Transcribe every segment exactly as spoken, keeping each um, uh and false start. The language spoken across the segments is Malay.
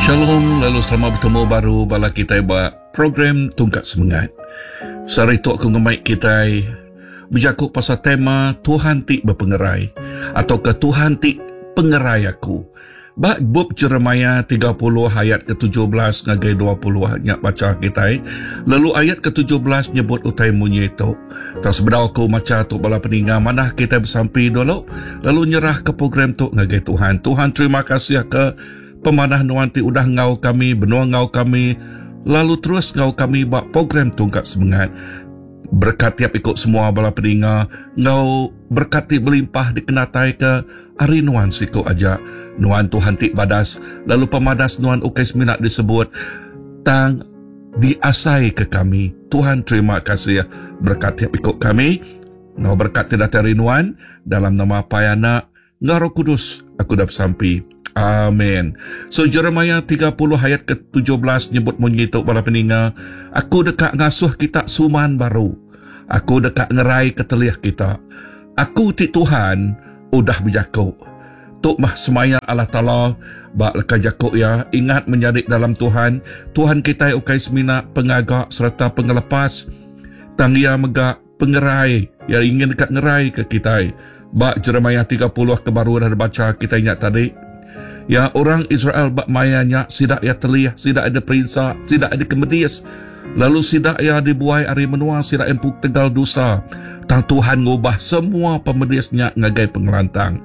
Shalom, lalu selamat bertemu baru bala kita buat program Tungkat Semangat. Sehari tu aku ngemai kita berjakuk pasal tema Tuhan ti berpengerai atau ke Tuhan ti pengerai aku. Bak buk Jeremia tiga puluh ayat ke tujuh belas ngagai dua puluh nyak baca kita. Lalu ayat ke tujuh belas nyebut utai munyi itu. Tak sebenarnya aku maca tu bala peninggal mana kita bersampi dulu. Lalu nyerah ke program tu ngagai Tuhan. Tuhan terima kasih ke pemanah nuanti udah ngau kami, benua ngau kami, lalu terus ngau kami buat program Tungkat Semangat. Berkat tiap ikut semua bala peninggal, ngau berkati berlimpah dikenatai ke hari nuan siko aja. Nuan Tuhan tik badas, lalu pemadas nuan ukai seminat disebut, tang diasai ke kami. Tuhan terima kasih berkat tiap ikut kami, ngau berkat tidak dari nuan, dalam nama Payana, ngau Roh Kudus, aku dah bersampi. Amin. So Jeremia tiga puluh ayat ke tujuh belas nyebut menyitu para peninggal, aku dekat ngasuh kita suman baru. Aku dekat ngerai keteliah kita. Aku ti Tuhan udah berjakuk. Tuk mah semaya Allah Ta'ala bak leka jakuk ya. Ingat menjadi dalam Tuhan. Tuhan kita ukai semina pengagak serta pengelepas. Tanggia megak pengerai yang ingin dekat ngerai ke kita. Bak Jeremia tiga puluh kebaru dah baca kita ingat tadi. Ya orang Israel bak mayanya sidak ya telih, sidak ada perisa, sidak ada kemedias. Lalu sidak ya dibuai hari menua, sidak empuk tegal dosa. Tang Tuhan ngubah semua pemediasnya ngagai pengelantang.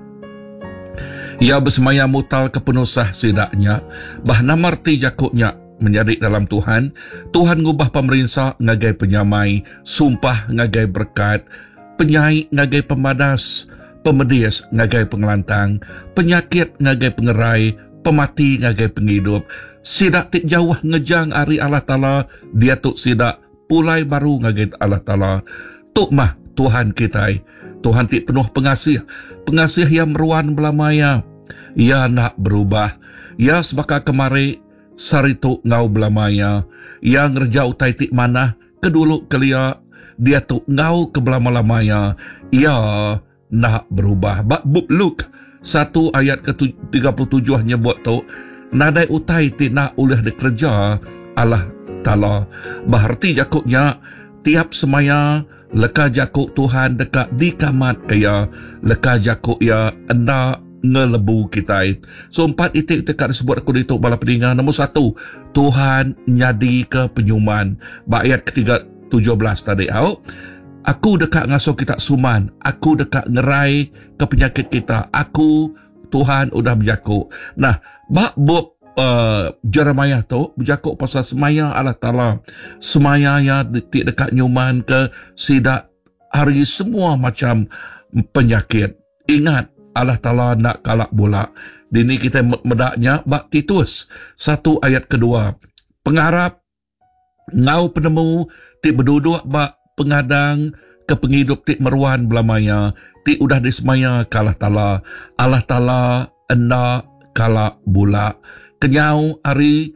Ya bersemaya mutal kepenusah sidaknya, bah namarti jakuknya menjadi dalam Tuhan. Tuhan ngubah pemerintah ngagai penyamai, sumpah ngagai berkat, penyai ngagai pemadas, pemedias ngagai pengelantang, penyakit ngagai pengerai, pemati ngagai penghidup. Sidak tik jauh ngejang ari Allah Ta'ala, dia tuk sidak pulai baru ngagai Allah Ta'ala. Tuk mah Tuhan kita, Tuhan tik penuh pengasih, pengasih yang meruan belamaya. Ia nak berubah, ia sebaka kemari saritu ngau belamaya, ia ngerja utai tik mana kedulu kelia, dia tuk ngau ke belama-lamaya, ia nak berubah. Bak buk Luke satu ayat ke tiga puluh tujuh nyebut tu, nadai utai ti nak ulah dikerja Allah Ta'ala. Berarti jakuknya tiap semaya leka jakuk Tuhan dekat di kamat kaya, leka jakuk ya enda ngelebu kita. So empat itik dekat disebut aku dituk bala peninggal. Nombor satu, Tuhan nyadi ke penyuman. Bak ayat ketiga tujuh belas tadi. Au, aku dekat ngasuh kita suman, aku dekat ngerai ke penyakit kita, aku Tuhan udah berjakuk. Nah, bak buk uh, Jeremia tu berjakuk pasal semaya Allah Ta'ala, semaya ya detik dekat nyuman ke sidak hari semua macam penyakit. Ingat Allah Ta'ala nak kalak bola. Dini kita medaknya bak Titus satu ayat kedua, pengharap ngau penemu ti berduduk bak pengadang ke penghidup tik meruan belamaya, tik udah disemaya ke Allah Ta'ala. Allah Ta'ala enda kalak bula. Kenyau hari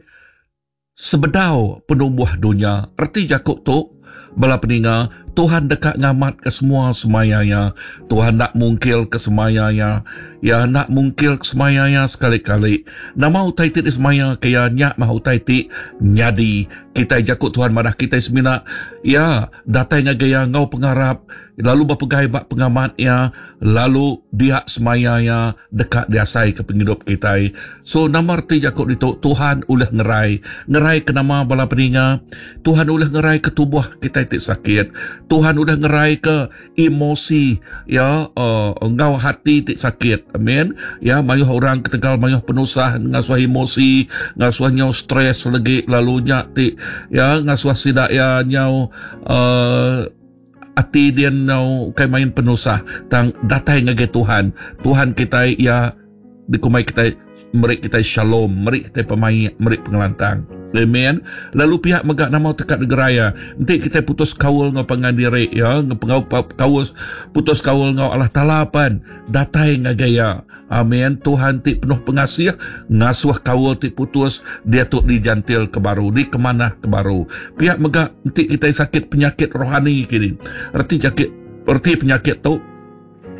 sebedau penumbuh dunia. Erti jakuk tu bala peninggal, Tuhan dekat ngamat ke semua semayanya. Tuhan nak mungkil ke semayanya. Ya nak mungkil ke semayanya sekali-kali. Nama utai ti semaya kaya nyak mah utai ti nyadi. Kita jakut Tuhan marah kita semina. Ya datanya gaya ngau pengharap. Lalu berpegai bak pengamatnya. Lalu dia semayanya dekat diasai ke penghidup kita. So nama arti jakut itu Tuhan ulah ngerai. Ngerai ke nama bala peninggal. Tuhan ulah ngerai ke tubuh kita ti sakit. Tuhan udah ngerai ke emosi, ya, uh, ngau hati tik sakit. Amin. Ya, mayuh orang ketegal, mayuh penusah, ngasuh emosi, ngasuh nyau stres lagi, lalu nyak tik, ya, ngasuh sidak ya nyau, uh, hati dia nyau kai main penusah. Tang datai ngage Tuhan. Tuhan kita, ya, dikumai kita, meri kita shalom, meri kita pemain, meri pengelantang. Amen. Lalu pihak megak nama tekat negeraya. Nanti kita putus kawul ngau pengandiri, ya, ngau kawul putus kawul ngau Allah Ta'ala pan. Datai ngagaya. Amin. Tuhan ti penuh pengasih, ngasuh kawul ti putus, dia tu dijantil ke baru, di kemana ke baru. Pihak megak nanti kita sakit penyakit rohani kini. Erti sakit, erti penyakit tu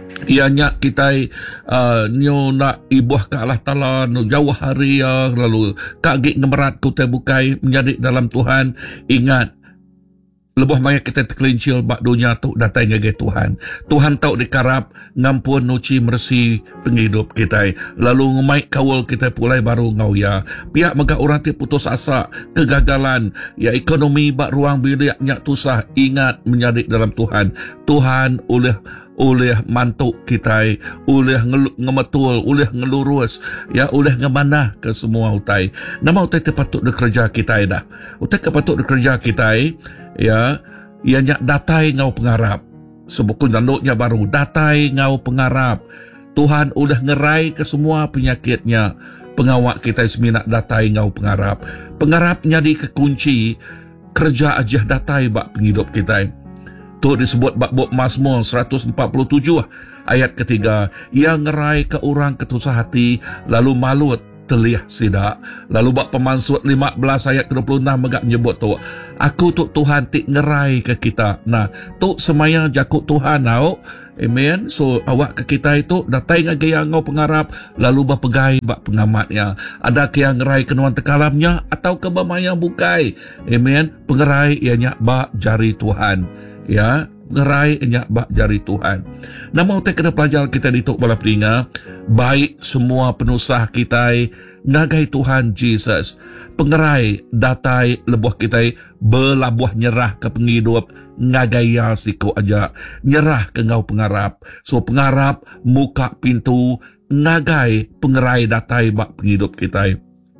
Ianya kita uh, nyo nak ibuah ke Allah Ta'ala no jauh hari ya, lalu kagik ngemerat ku te bukai menjadi dalam Tuhan. Ingat, lebuh maya kita terkelincil bak dunia tu datai ngage Tuhan. Tuhan tahu dikarap ngampun nuci mersi penghidup kita. Lalu ngumai kawal kita pulai baru ngau ya. Pihak megak orang ti putus asa, kegagalan, ya ekonomi bak ruang bilik nyak tusah. Ingat menjadi dalam Tuhan. Tuhan oleh oleh mantuk kita, oleh ngemetul, oleh ngelurus, ya oleh ngemanah ke semua utai. Nama utai terpatut dikerja kita dah. Utai terpatut dikerja kita, ya, ianya datai ngau pengarap. Sebukun danduknya baru, datai ngau pengarap. Tuhan udah ngerai ke semua penyakitnya. Pengawak kita seminat datai ngau pengarap. Pengarap jadi kekunci kerja aja datai bak penghidup kita. Tu disebut bak buk Mazmur seratus empat puluh tujuh ayat ketiga. Yang ngerai ke orang ketusah hati, lalu malut telih sidak. Lalu bak Pemansut lima belas ayat ke dua puluh enam megak menyebut tu, aku tu Tuhan tik ngerai ke kita. Nah, tu semaya jakut Tuhan tau. Amen. So awak ke kita itu datai ngagaya ngau pengarap, lalu bak pegai bak pengamatnya. Ada ke yang ngerai kenuan tekalamnya atau ke bamaya bukai. Amen. Pengerai ianya bak jari Tuhan. Ya, ngerai ianya bak jari Tuhan. Nama utai kena pelajar kita dituk bala peninga, baik semua penusah kita ngagai Tuhan Jesus. Pengerai datai lebuh kita belabuh nyerah ke penghidup ngagaya siku aja. Nyerah ke ngau pengarap. So pengarap muka pintu ngagai pengerai datai bak penghidup kita.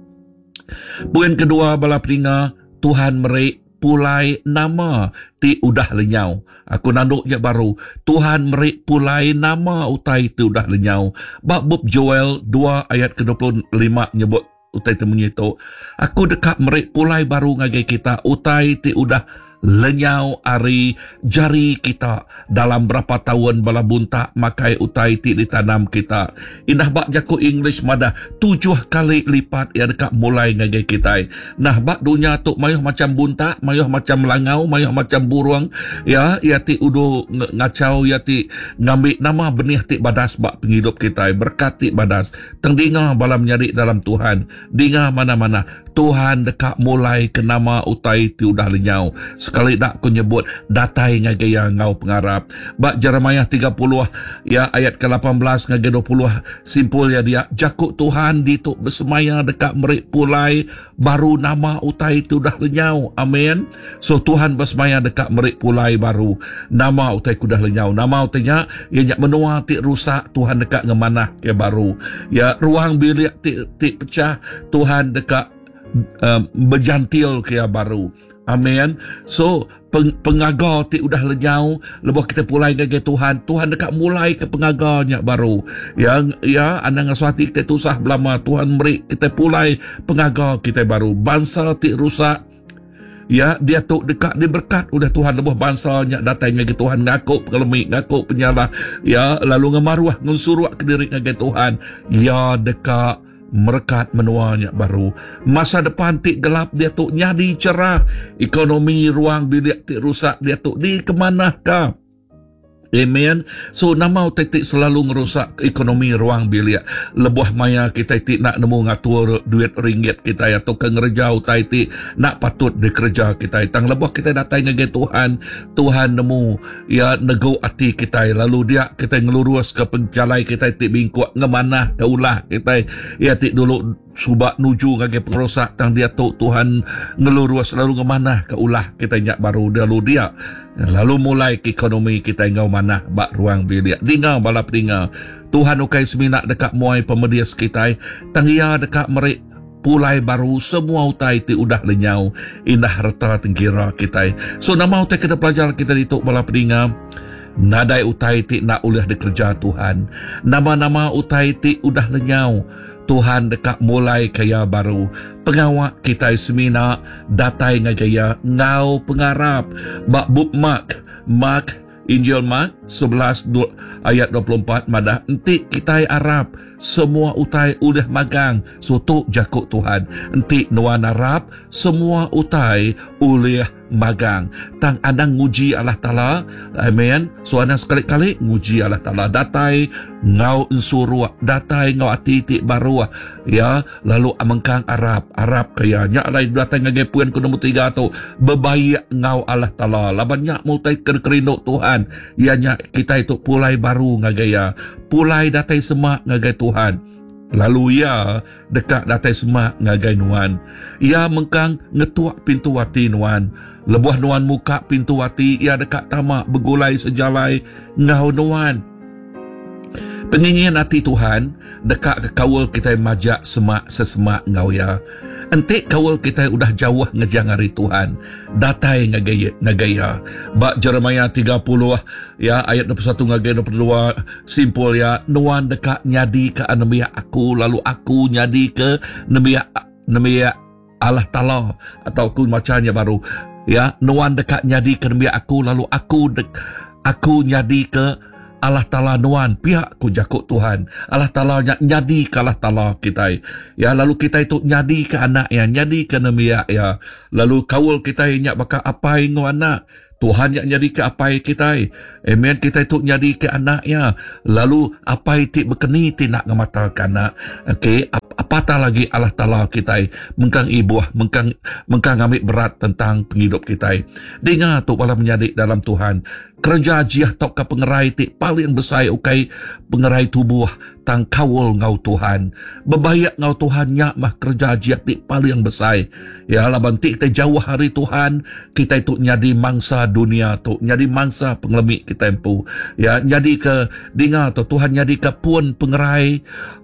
Poin kedua bala peninga, Tuhan merik pulai nama ti udah lenyau. Aku nanduknya baru, Tuhan merik pulai nama utai ti udah lenyau. Bab bub Joel dua ayat ke dua puluh lima nyebut utai temunya itu, aku dekat merik pulai baru ngagai kita, utai ti udah lenyau ari jari kita. Dalam berapa tahun bala buntak makai utai ti ditanam kita. Indah bak jaku English madah tujuh kali lipat ya dekat mulai ngagai kita. Nah bak dunia tu mayuh macam buntak, mayuh macam langau, mayuh macam burung. Ya, ya ti udo ngacau, ya ti ngambil nama benih ti badas bak penghidup kita. Berkat ti badas. Tengdinga bala menyari dalam Tuhan. Dinga mana-mana. Tuhan dekat mulai ke nama utai ti udah lenyau. Sekali dak ku nyebut datai ngagaya ngau pengarap. Bak Jeremiah tiga puluh ya ayat ke lapan belas ngagaya dua puluh simpul ya dia, jakut Tuhan dituk bersemaya dekat merik pulai baru nama utai ti udah lenyau. Amin. So Tuhan bersemaya dekat merik pulai baru nama utai ku dah lenyau. Nama utainya ianya menua ti rusak, Tuhan dekat ngemanah ke baru. Ya ruang bilik ti ti pecah, Tuhan dekat Uh, berjantil ke baru. Amin. So peng, pengagar ti udah lenyau, lebuh kita pulai ngagai Tuhan. Tuhan dekat mulai ke pengagarnya baru. Yang ya anang suati kita tusah belama, Tuhan beri kita pulai pengagar kita baru. Bangsa ti rusak, ya dia tu dekat dia berkat udah Tuhan lebuh bangsanya datang ngagai Tuhan, ngaku pengelemi, ngaku penyalah, ya lalu ngemaruah ngunsuruak ke diri ngagai Tuhan. Ya dekat merekat menuanya baru. Masa depan tik gelap dia tu nyadi cerah. Ekonomi ruang bilik tik rusak dia tu di kemanakah? Amen. So nama utai tik selalu ngerusak ekonomi ruang bilik. Lebuah maya kita tik nak nemu ngatur duit ringgit kita atau ke ngerja utai tik nak patut dikerja kita. Tang lebuah kita datang ngagai Tuhan, Tuhan nemu ya nego hati kita, lalu dia kita ngelurus ke penjalai kita tik bingkuak ngemanah ke ulah kita. Ya tik dulu subak nuju ngagai pengerosak tang dia tu Tuhan ngelurus lalu ngemanah ke ulah kita nyak baru lalu dia lalu mulai ke ekonomi kita ngau manah bak ruang bilik. Dingau bala pedinga, Tuhan ukai seminat dekat muai pemedias kita, tangia dekat merik pulai baru semua utai ti udah lenyau. Indah harta tengkira kita. So nama utai kita pelajar kita dituk bala pedinga, nadai utai ti nak ulah dikerja Tuhan. Nama-nama utai ti udah lenyau. Tuhan dekat mulai kaya baru. Pengawak kita semina datai ngagaya ngau pengarap. Bak bookmark Mark, Injil Mark sebelas ayat dua puluh empat madah entik kita Arab semua utai udah magang sotok jakuk Tuhan. Entik nuan Arab semua utai ulih magang. Tang anang nguji Allah Ta'ala. Amen. So anang sekali-kali nguji Allah Ta'ala. Datai ngau ensuruah. Datai ngau ati-iti baruah. Ya. Lalu amengkang Arab. Arab kaya. Nyak alai datai ngagai puan ku nombor tiga tu. Bebayak ngau Allah Ta'ala. Laban nyak mutai kerkerinduk Tuhan. Ya nyak kita itu pulai baru ngagaya. Pulai datai semak ngagai Tuhan. Lalu ia dekat datai semak ngagai nuan. Ia mengkang ngetuak pintu wati nuan. Lebuah nuan muka pintu wati. Ia dekat tamak bergulai sejalai ngau nuan. Pengingin hati Tuhan dekat ke kawal kita majak semak sesemak ngau ya. Entik kawal kita udah jauh ngejang hari Tuhan. Datai ngagaya, ngagaya. Bak Jeremia tiga puluh ya ayat dua puluh satu ngagaya dua puluh dua simpul ya. Nuan dekat nyadi ke nemiak aku, lalu aku nyadi ke nemiak nemiak Allah Ta'ala, atau aku macamnya baru ya. Nuan dekat nyadi ke nemiak aku, lalu aku dek, aku nyadi ke Allah Ta'ala nuan pihak ku jakut Tuhan. Allah Ta'ala nyadi ke Allah Ta'ala kita. Ya, lalu kita itu nyadi ke anak ya, nyadi ke nemiak ya. Lalu kawul kita nyak bakal apa ingo anak. Tuhan yang nyadi ke apa kita. Amen. Kita itu nyadi ke anak ya. Lalu apa itu berkeni tidak ngemata anak. Okey, apatah lagi Allah Ta'ala kita mengkang ibuah, mengkang mengkang ambil berat tentang penghidup kita. Dengar tu malam menyadik dalam Tuhan. Kerja jiah tok ke pengerai ti paling besar ukai pengerai tubuh tang kawul ngau Tuhan. Bebayak ngau Tuhan nyak mah kerja jiah ti paling besar. Ya laban ti kita jauh hari Tuhan, kita itu nyadi mangsa dunia tu, nyadi mangsa pengelemik kita empu. Ya nyadi ke dengar tu Tuhan nyadi ke pun pengerai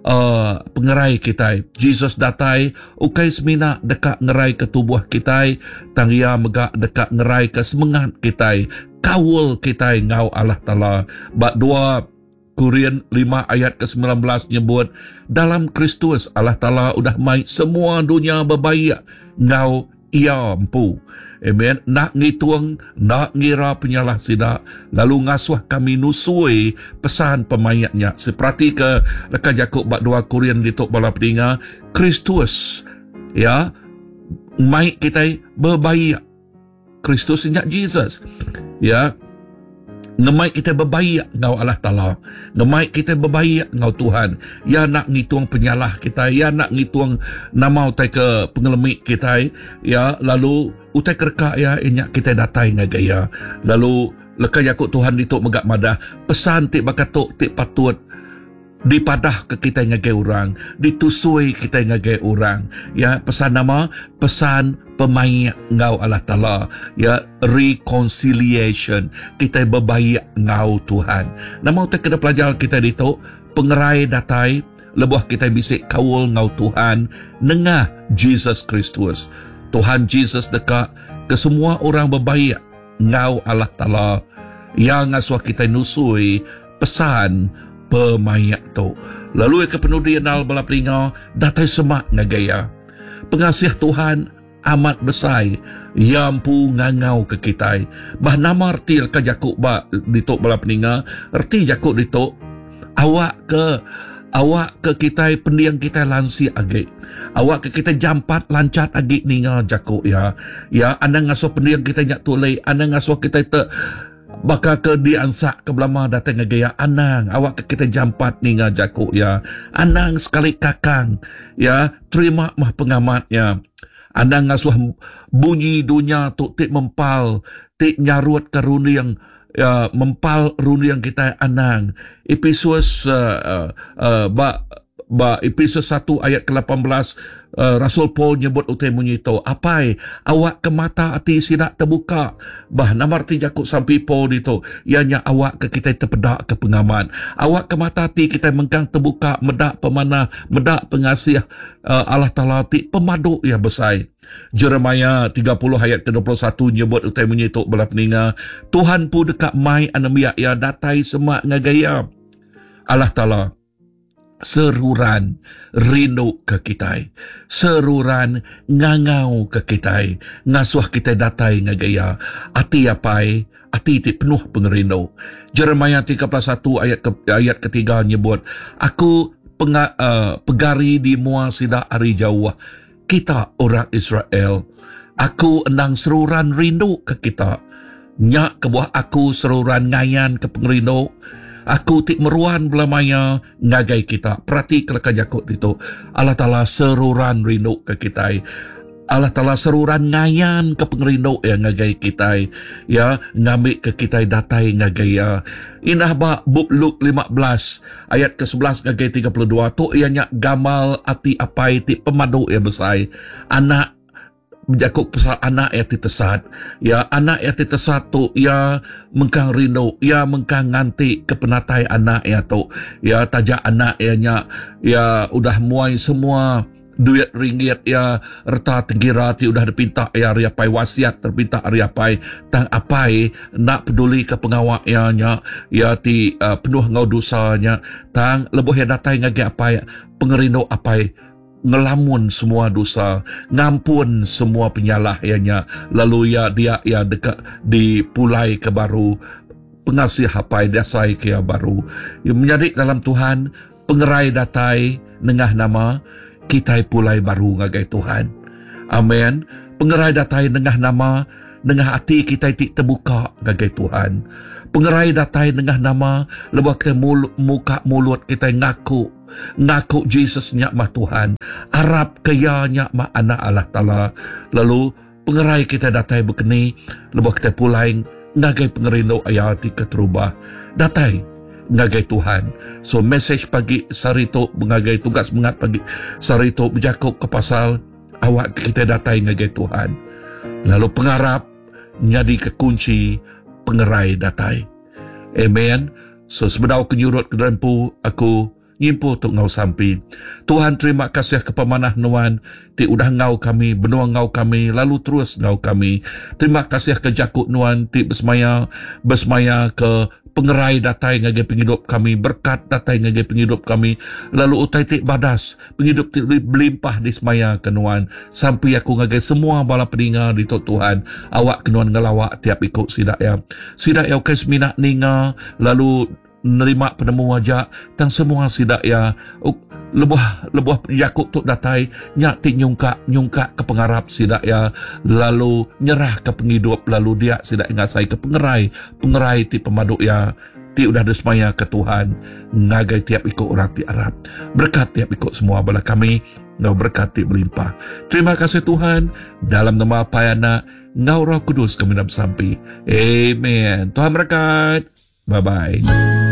uh, pengerai kita. Jesus datai ukai semina dekat ngerai ke tubuh kita, tang ia megak dekat ngerai ke semangat kita. Kawul kita ngau Allah Ta'ala. Bak dua Korintus lima ayat ke sembilan belas nyebut dalam Kristus Allah Ta'ala udah mai semua dunia berbaik ngau ia empu. Amen. Nak ngituang, nak ngira penyalah sidak, lalu ngasuh kami nusui pesan pemayatnya. Seperti ke lekan Jakub bak dua Korintus dituk bala pedinga, Kristus ya mai kita berbaik. Kristus inyak Jesus. Ya, ngemai kita berbaik ngau Allah Ta'ala. Ngemai kita berbaik ngau Tuhan. Ya nak ngituang penyalah kita. Ya nak ngituang nama utai ke pengelemik kita. Ya, lalu utai kerka ya inyak kita datai ngagaya. Lalu lekan yakut Tuhan dituk megak madah. Pesan tik bakatuk tik patut dipadah ke kita ngagai orang, ditusui kita ngagai orang. Ya, pesan nama, pesan pemain ngau Allah Ta'ala. Ya, reconciliation. Kita berbaik ngau Tuhan. Nama utak kena pelajar kita dituk, pengerai datai, lebuh kita bisik kawul ngau Tuhan, nengah Jesus Kristus. Tuhan Jesus dekat ke semua orang berbaik ngau Allah Ta'ala. Yang ngasuh kita nusui pesan pemayak tu. Lalu ke penudian al bala pelinga datai semak ngagaya. Pengasih Tuhan amat besar yang pu ngangau ke kita. Bah nama arti ke Jakub ba dituk bala peninga, arti Jakub dituk awak ke awak ke kita pendiang kita lansi agi. Awak ke kita jampat lancat agi ninga Jakub ya. Ya anda ngasuh pendiang kita nyak tulai, anda ngasuh kita te bakal ke diansak ke belama datang ngagaya anang awak ke kita jampat ni ngajaku ya anang sekali kakang ya terima mah pengamatnya anang ngasuh bunyi dunia tu tik mempal tik nyarut ke runi yang ya, mempal runi yang kita anang Efesus uh, uh, uh, ba ba Efesus satu ayat ke lapan belas uh, Rasul Paul nyebut utai munyito apai awak ke mata hati sidak terbuka bah nama arti Jakub sampai Paul itu ianya awak ke kita terpedak ke pengaman awak ke mata hati kita mengkang terbuka medak pemana medak pengasih uh, Allah Ta'ala ti pemaduk ya besar. Jeremia tiga puluh ayat ke dua puluh satu nyebut utai munyito bala peninga Tuhan pu dekat mai anemiak ya datai semak ngagaya Allah Ta'ala seruran rindu ke kita, seruran ngangau ke kita, ngasuh kita datai ngagaya, ati apai, ati ti penuh pengerindu. Jeremia tiga puluh satu ayat ke, ayat ketiga nyebut, aku penga, uh, pegari di mua sidak hari jauh, kita orang Israel, Aku enang seruran rindu ke kita. Nyak ke buah aku seruran ngayan ke pengrindu. Aku tik meruan belamaya ngagai kita. Perhati kelakar jakut itu. Allah Ta'ala seruran rindu ke kita. Allah Ta'ala seruran ngayan ke pengrindu yang ngagai kita. Ya, ngambil ke kita datai ngagai ya. Inah ba buk Luk lima belas ayat ke sebelas ngagai tiga puluh dua. Tu ianya gamal ati apai ti pemadu ya besai. Anak Jakub pasal anak yang titesat. Ya, anak yang titesat tu, ya mengkang rindu, ya mengkang nganti ke penatai anak ya tu. Ya, tajak anak ya nya, ya udah muai semua duit ringgit ya reta tegira ti udah dipinta ya riapai wasiat terpinta riapai tang apai nak peduli ke pengawak ya nya ya ti uh, penuh ngau dosanya tang lebuh ya datai ngagi apai pengerindu apai ngelamun semua dosa, ngampun semua penyalahannya, lalu ya dia ya dekat di pulai ke baru, pengasih hapai dasai ke baru. Yang menjadi dalam Tuhan, pengerai datai nengah nama, kita pulai baru ngagai Tuhan. Amin. Pengerai datai nengah nama, nengah hati kita tik terbuka ngagai Tuhan. Pengerai datai nengah nama, lebuh kita mul, muka mulut kita ngaku, ngaku Jesus nyak mah Tuhan, Arab kaya nyak mah anak Allah Ta'ala. Lalu pengerai kita datai bekeni, lebuh kita pulai ngagai pengerindu ayati keterubah datai ngagai Tuhan. So message pagi sarito mengagai tugas mengat pagi sarito berjakuk ke pasal awak kita datai ngagai Tuhan. Lalu pengarap nyadi kekunci pengerai datai. Amen. So sebenarnya kenyurut ke dalampu aku nyimpu tu ngau sampai. Tuhan terima kasih kepamanah nuan ti udah ngau kami, benua ngau kami, lalu terus ngau kami. Terima kasih ke jakut nuan ti besmaya, besmaya ke pengerai datai ngagai penghidup kami, berkat datai ngagai penghidup kami, lalu utai tik badas, penghidup tik belimpah di semaya kenuan, sampai aku ngagai semua bala peninga di tok Tuhan, awak kenuan ngelawak tiap ikut sidak ya. Sidak ya ukai seminak ninga, lalu nerima penemu wajak, tang semua sidak ya, lebuh lebuh Yakub tu datai nyak ti nyungkak nyungkak ke pengarap sidak ya, lalu nyerah ke penghidup, lalu dia sidak ngasai ke pengerai pengerai ti pemaduk ya ti udah desmaya ke Tuhan ngagai tiap ikut orang ti Arab, berkat tiap ikut semua bala kami ngau berkat ti melimpah. Terima kasih Tuhan, dalam nama Payana ngau Roh Kudus kami nak sampai. Amen. Tuhan berkat. Bye bye.